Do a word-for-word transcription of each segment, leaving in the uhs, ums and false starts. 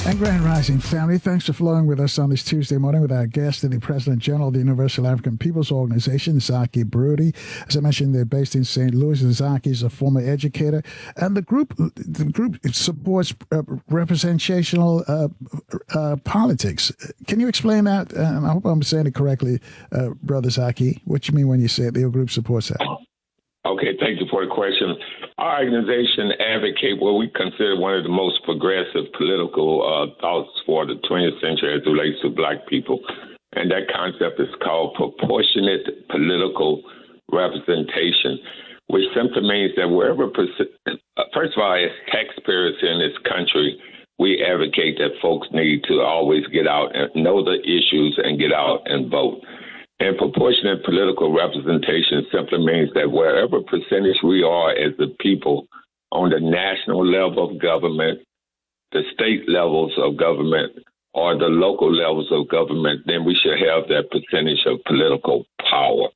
And Grand Rising family, thanks for flowing with us on this Tuesday morning with our guest, the President General of the Universal African Peoples Organization, Zaki Baruti. As I mentioned, they're based in Saint Louis. Zaki is a former educator, and the group the group supports uh, representational uh, uh, politics. Can you explain that? And I hope I'm saying it correctly, uh, Brother Zaki. What you mean when you say the group supports that? Okay, thank you for the question. Our organization advocate what we consider one of the most progressive political uh, thoughts for the twentieth century as it relates to Black people. And that concept is called proportionate political representation, which simply means that wherever, first of all, as taxpayers in this country, we advocate that folks need to always get out and know the issues and get out and vote. And proportionate political representation simply means that wherever percentage we are as the people on the national level of government, the state levels of government, or the local levels of government, then we should have that percentage of political power.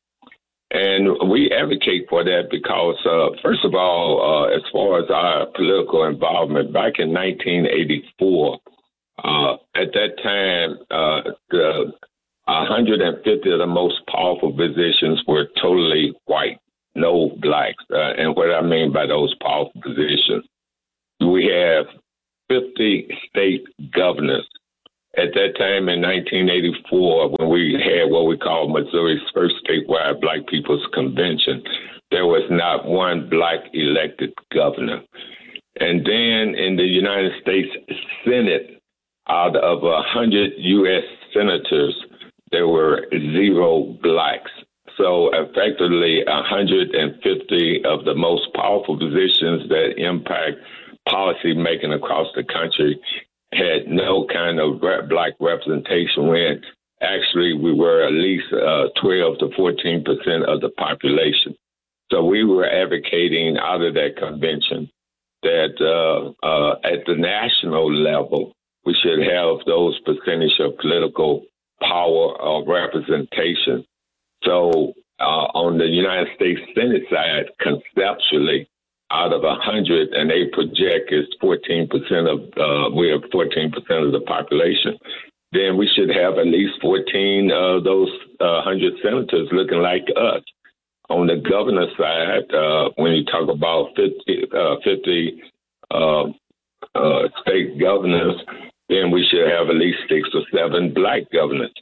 And we advocate for that because, uh, first of all, uh, as far as our political involvement, back in nineteen eighty-four, uh, at that time, uh, the one hundred fifty of the most powerful positions were totally white, no blacks. Uh, and what I mean by those powerful positions, we have fifty state governors. At that time in nineteen eighty-four, when we had what we call Missouri's first statewide Black People's Convention, there was not one Black elected governor. And then in the United States Senate, out of one hundred U S senators, there were zero Blacks. So effectively, one hundred fifty of the most powerful positions that impact policy making across the country had no kind of Black representation, when actually we were at least uh, twelve to fourteen percent of the population. So we were advocating out of that convention that uh, uh, at the national level, we should have those percentage of political power of representation. So uh, on the United States Senate side, conceptually, out of one hundred, and they project is fourteen percent of, uh, we have fourteen percent of the population, then we should have at least fourteen of those uh, one hundred senators looking like us. On the governor's side, uh, when you talk about fifty, uh, fifty uh, uh, state governors, then we should have at least six or seven Black governors.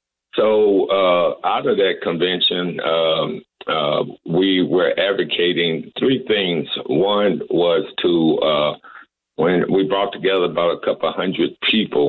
So uh, out of that convention, um, uh, we were advocating three things. One was to, uh, when we brought together about a couple hundred people,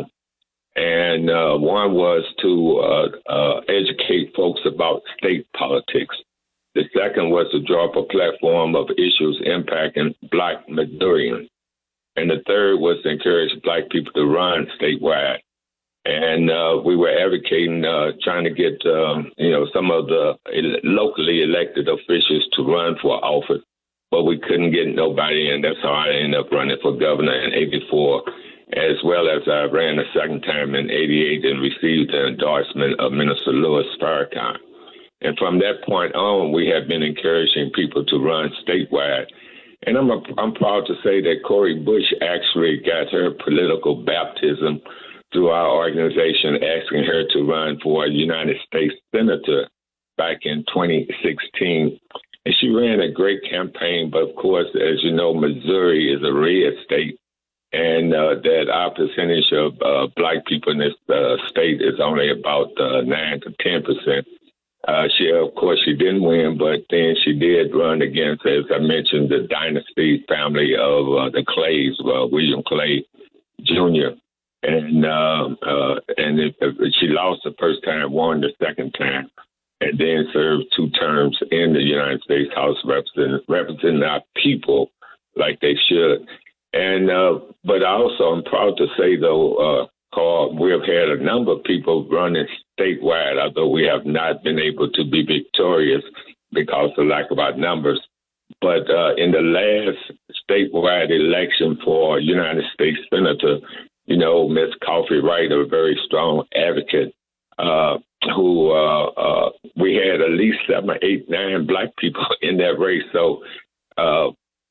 and uh, one was to uh, uh, educate folks about state politics. The second was to draw up a platform of issues impacting Black Missourians. And the third was to encourage Black people to run statewide. And uh, we were advocating, uh, trying to get, um, you know, some of the locally elected officials to run for office, but we couldn't get nobody in. That's how I ended up running for governor in eighty-four, as well as I ran a second time in eighty-eight and received the endorsement of Minister Louis Farrakhan. And from that point on, we have been encouraging people to run statewide. And I'm a, I'm proud to say that Cori Bush actually got her political baptism through our organization, asking her to run for a United States Senator back in twenty sixteen. And she ran a great campaign, but of course, as you know, Missouri is a red state, and uh, that our percentage of uh, Black people in this uh, state is only about uh, nine to ten percent. Uh, she, of course, she didn't win, but then she did run against, as I mentioned, the dynasty family of uh, the Clays, uh, William Clay Junior And uh, uh, and if, if she lost the first time, won the second time, and then served two terms in the United States House of Representatives, representing our people like they should. And uh, but also, I'm proud to say, though, uh, Carl, we have had a number of people running statewide, although we have not been able to be victorious because of lack of our numbers. But uh, in the last statewide election for United States Senator, you know, Miz Coffee Wright, a very strong advocate, uh, who uh, uh, we had at least seven, eight, nine Black people in that race. So uh,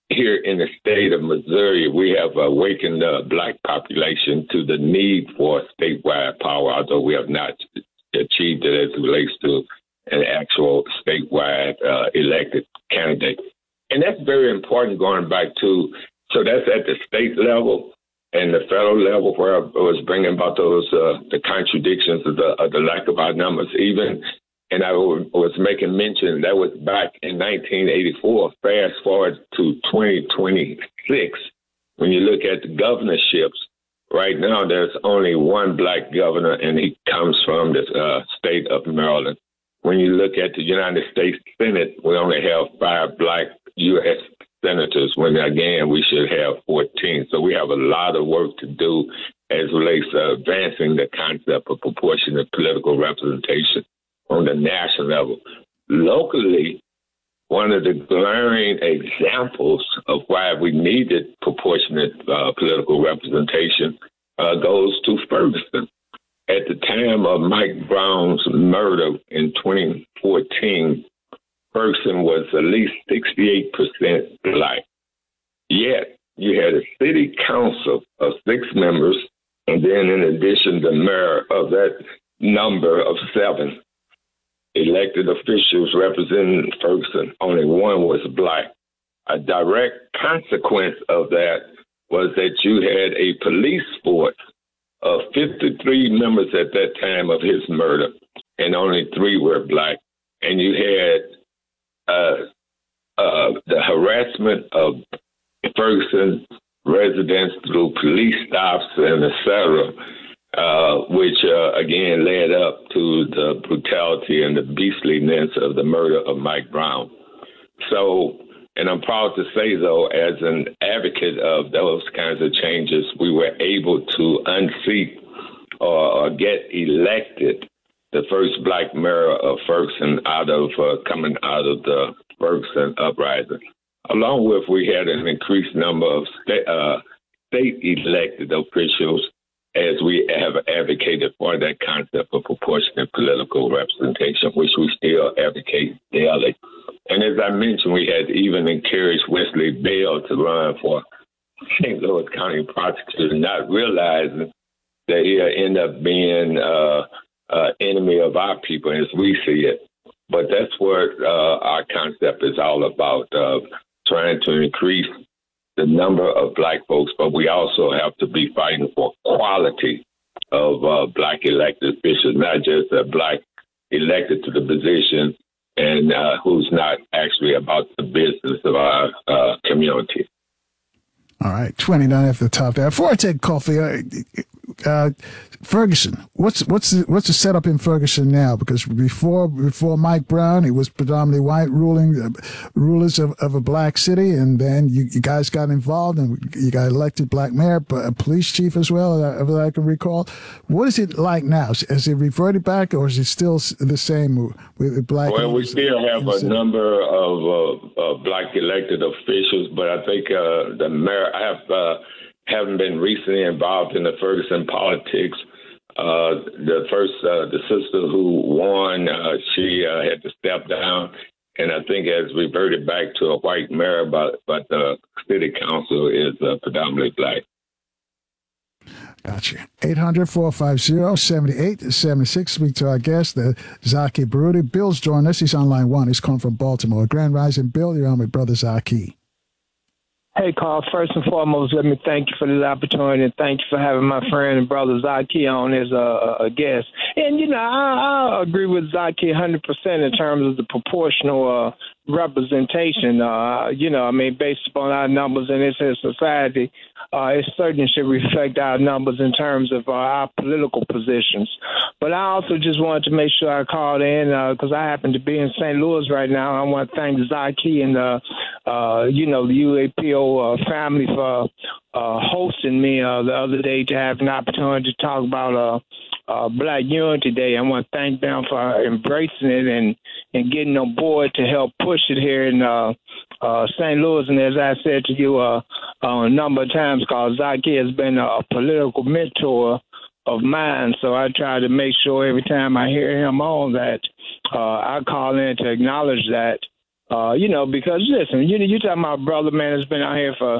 here in the state of Missouri, we have awakened the black population to the need for statewide power, although we have not achieved it as it relates to an actual statewide uh, elected candidate. And that's very important going back to, so that's at the state level and the federal level where I was bringing about those, uh, the contradictions of the, of the lack of our numbers. Even, and I was making mention, that was back in nineteen eighty-four, fast forward to twenty twenty-six. When you look at the governorships, right now there's only one black governor, and he comes from the uh, state of Maryland. When you look at the United States Senate, we only have five black U S senators, when again we should have fourteen. So we have a lot of work to do as relates to advancing the concept of proportionate political representation on the national level. Locally, one of the glaring examples of why we needed proportionate uh, political representation uh, goes to Ferguson. At the time of Mike Brown's murder in twenty fourteen, Ferguson was at least sixty-eight percent black. Yet, you had a city council of six members, and then in addition, the mayor of that number of seven elected officials representing Ferguson. Only one was black. A direct consequence of that was that you had a police force of fifty-three members at that time of his murder, and only three were black. And you had uh, uh, the harassment of Ferguson residents through police stops and et cetera, uh, which uh, again led up to the brutality and the beastliness of the murder of Mike Brown. So, and I'm proud to say, though, as an advocate of those kinds of changes, we were able to unseat or, or get elected the first black mayor of Ferguson out of uh, coming out of the Ferguson uprising. Along with, we had an increased number of sta- uh, state elected officials, as we have advocated for that concept of proportionate political representation, which we still advocate daily. And as I mentioned, we had even encouraged Wesley Bell to run for Saint Louis County prosecutor, not realizing that he'll end up being uh, uh, enemy of our people as we see it. But that's what uh, our concept is all about, uh, trying to increase the number of black folks, but we also have to be fighting for quality of uh, black elected officials, not just a black elected to the position and uh, who's not actually about the business of our uh, community. All right, twenty-nine at the top there. Before I take coffee, uh, uh, Ferguson, what's what's the, what's the setup in Ferguson now? Because before before Mike Brown, it was predominantly white ruling uh, rulers of, of a black city, and then you, you guys got involved, and you got elected black mayor, a police chief as well, as I can recall. What is it like now? Has it reverted back, or is it still the same with black? Well, we still have a number of uh, uh, black elected officials, but I think uh, the mayor. I have uh, haven't been recently involved in the Ferguson politics. Uh, the first, uh, the sister who won, uh, she uh, had to step down, and I think has reverted back to a white mayor, but but the city council is uh, predominantly black. Gotcha. eight hundred, four five zero, seven eight seven six. Speak to our guest, the Zaki Baruti. Bill's joined us. He's on line one. He's calling from Baltimore. Grand Rising, Bill. You're on with Brother Zaki. Hey, Carl, first and foremost, let me thank you for this opportunity, and thank you for having my friend and brother Zaki on as a, a guest. And, you know, I, I agree with Zaki one hundred percent in terms of the proportional uh, representation. Uh, you know, I mean, based upon our numbers in this society, uh, it certainly should reflect our numbers in terms of uh, our political positions. But I also just wanted to make sure I called in because uh, I happen to be in Saint Louis right now. I want to thank Zaki and, uh, uh, you know, the U A P O uh, family for uh, hosting me uh, the other day to have an opportunity to talk about uh, uh, Black Unity Day. I want to thank them for embracing it and, and getting on board to help push it here in uh, uh, Saint Louis. And as I said to you uh, uh, a number of times, because Zaki has been a, a political mentor of mine, so I try to make sure every time I hear him on that uh, I call in to acknowledge that Uh, you know, because listen, you you talking about a brother, man, that's been out here for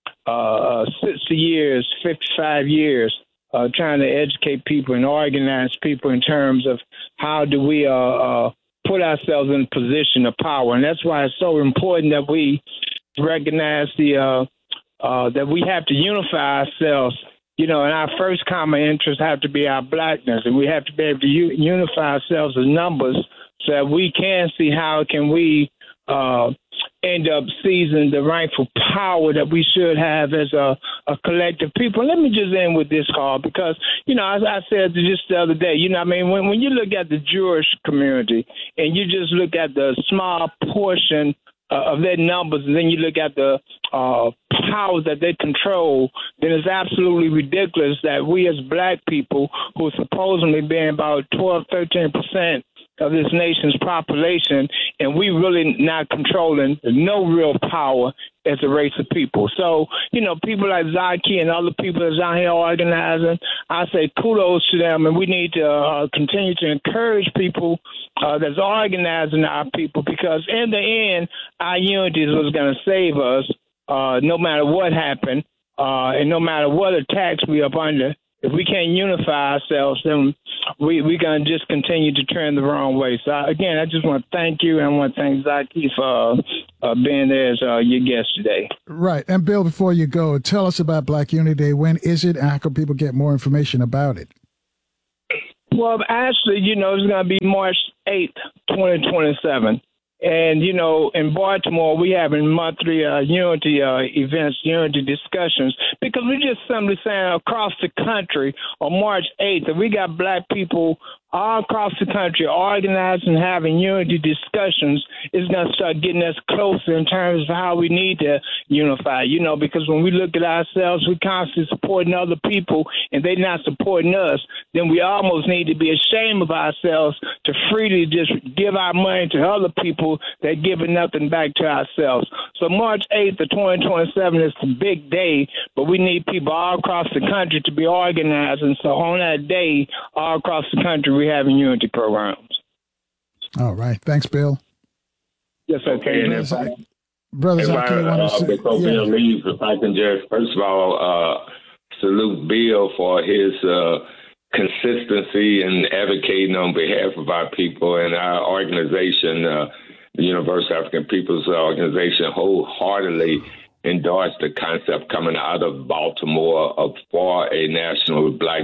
uh, sixty years, fifty-five years, uh, trying to educate people and organize people in terms of how do we uh, uh, put ourselves in a position of power. And that's why it's so important that we recognize the uh, uh, that we have to unify ourselves. You know, and our first common interest have to be our blackness, and we have to be able to u- unify ourselves as numbers so that we can see how can we uh, end up seizing the rightful power that we should have as a, a collective people. Let me just end with this, Carl, because, you know, as I said just the other day, you know, I mean, when, when you look at the Jewish community and you just look at the small portion uh, of their numbers, and then you look at the uh, powers that they control, then it's absolutely ridiculous that we as black people, who are supposedly being about twelve, thirteen percent of this nation's population, and we really not controlling no real power as a race of people. So, you know, people like Zaki and other people that's out here organizing, I say kudos to them, and we need to uh, continue to encourage people uh, that's organizing our people, because in the end, our unity is what's going to save us, uh, no matter what happened, uh, and no matter what attacks we up under. If we can't unify ourselves, then we, we're going to just continue to turn the wrong way. So, again, I just want to thank you, and I want to thank Zaki for uh, being there as uh, your guest today. Right. And, Bill, before you go, tell us about Black Unity Day. When is it? How can people get more information about it? Well, actually, you know, it's going to be March eighth, twenty twenty-seven. And, you know, in Baltimore, we having monthly uh, unity uh, events, unity discussions, because we just simply saying across the country on March eighth, that we got black people all across the country organizing, having unity discussions, is going to start getting us closer in terms of how we need to unify, you know, because when we look at ourselves, we constantly supporting other people and they not supporting us, then we almost need to be ashamed of ourselves to freely just give our money to other people that giving nothing back to ourselves. So March eighth of twenty twenty-seven is the big day, but we need people all across the country to be organized. And so on that day, all across the country, we having unity programs. All right. Thanks, Bill. Yes, okay. And if I, Brother if Zaki, I, you want to uh, say, before yeah. Bill leaves, if I can just, first of all, uh, salute Bill for his uh, consistency in advocating on behalf of our people, and our organization, uh, the Universal African Peoples Organization, wholeheartedly endorsed the concept coming out of Baltimore of for a National Black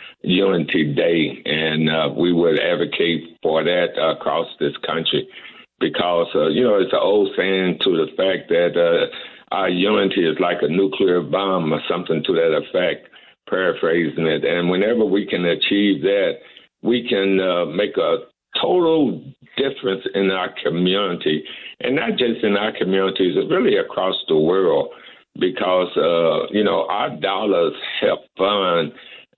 Unity Day, and uh, we would advocate for that uh, across this country, because uh, you know, it's an old saying to the fact that uh, our unity is like a nuclear bomb or something to that effect, paraphrasing it. And whenever we can achieve that, we can uh, make a total difference in our community, and not just in our communities, but really across the world, because uh, you know, our dollars help fund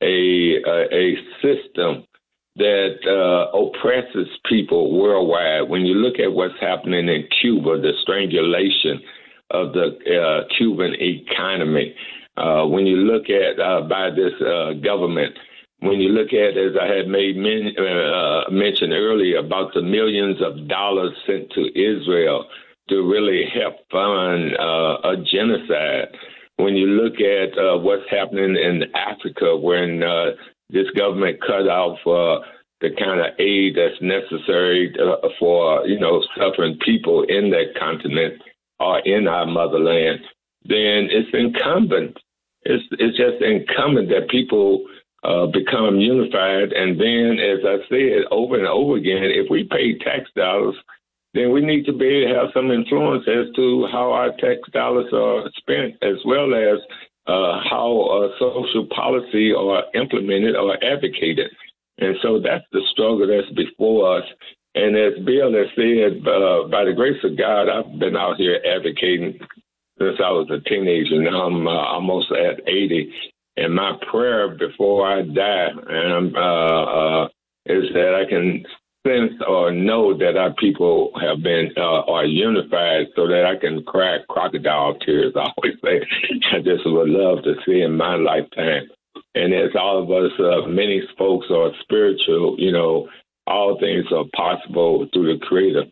a a, a system that uh, oppresses people worldwide. When you look at what's happening in Cuba, the strangulation of the uh, Cuban economy, uh, when you look at uh, by this uh, government, when you look at, as I had made men, uh, mentioned earlier, about the millions of dollars sent to Israel to really help fund uh, a genocide. When you look at uh, what's happening in Africa, when uh, this government cut off uh, the kind of aid that's necessary uh, for, you know, suffering people in that continent or in our motherland, then it's incumbent. It's, it's just incumbent that people uh, become unified. And then, as I said over and over again, if we pay tax dollars, then we need to be able to have some influence as to how our tax dollars are spent, as well as uh, how uh, social policy are implemented or advocated. And so that's the struggle that's before us. And as Bill has said, uh, by the grace of God, I've been out here advocating since I was a teenager. Now I'm uh, almost at eighty. And my prayer before I die um, uh, uh, is that I can sense or know that our people have been uh, are unified, so that I can cry crocodile tears. I always say I just would love to see in my lifetime. And as all of us, uh, many folks are spiritual, you know, all things are possible through the Creator.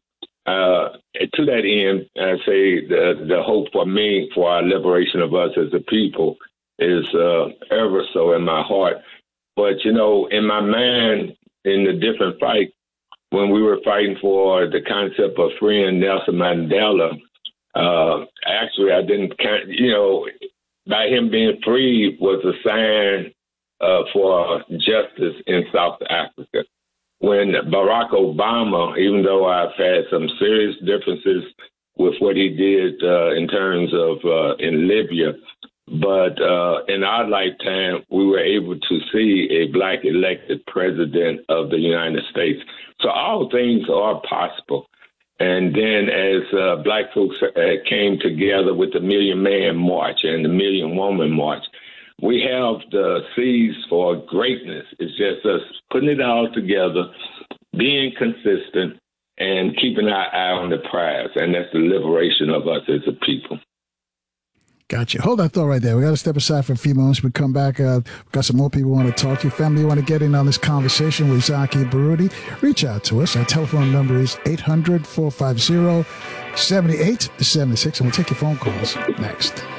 Uh, to that end, I say the, the hope for me for our liberation of us as a people is uh, ever so in my heart. But, you know, in my mind, in the different fight, when we were fighting for the concept of freeing Nelson Mandela, uh, actually, I didn't, you know, by him being free was a sign uh, for justice in South Africa. When Barack Obama, even though I've had some serious differences with what he did uh, in terms of uh, in Libya, but uh, in our lifetime, we were able to see a black elected president of the United States. So all things are possible. And then as uh, black folks uh, came together with the Million Man March and the Million Woman March, we have the seeds for greatness. It's just us putting it all together, being consistent, and keeping our eye on the prize. And that's the liberation of us as a people. Gotcha. Hold that thought right there. We got to step aside for a few moments. We come back. Uh, we've got some more people who want to talk to you. Family, you want to get in on this conversation with Zaki Baruti, reach out to us. Our telephone number is eight hundred, four five zero, seven eight seven six, and we'll take your phone calls next.